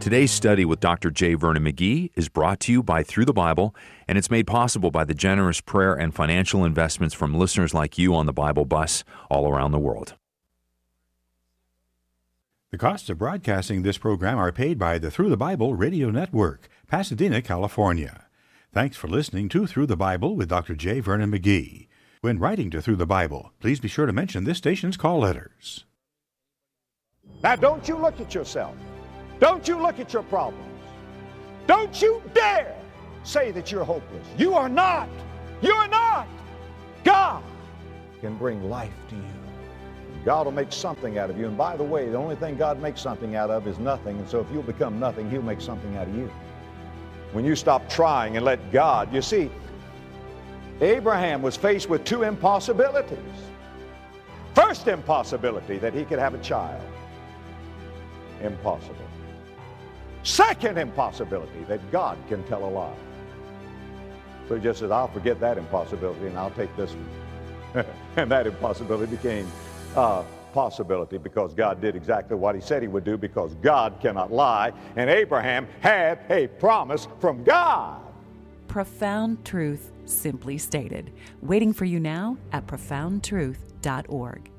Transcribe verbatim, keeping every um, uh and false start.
Today's study with Doctor J. Vernon McGee is brought to you by Through the Bible, and it's made possible by the generous prayer and financial investments from listeners like you on the Bible Bus all around the world. The costs of broadcasting this program are paid by the Through the Bible Radio Network, Pasadena, California. Thanks for listening to Through the Bible with Doctor J. Vernon McGee. When writing to Through the Bible, please be sure to mention this station's call letters. Now, don't you look at yourself. Don't you look at your problems. Don't you dare say that you're hopeless. You are not. You're not. God can bring life to you. God will make something out of you. And by the way, the only thing God makes something out of is nothing. And so if you'll become nothing, He'll make something out of you. When you stop trying and let God, you see, Abraham was faced with two impossibilities. First impossibility, that he could have a child. Impossible. Second impossibility, that God can tell a lie. So he just says, I'll forget that impossibility and I'll take this one. And that impossibility became a possibility because God did exactly what He said He would do, because God cannot lie, and Abraham had a promise from God. Profound truth simply stated. Waiting for you now at profound truth dot org.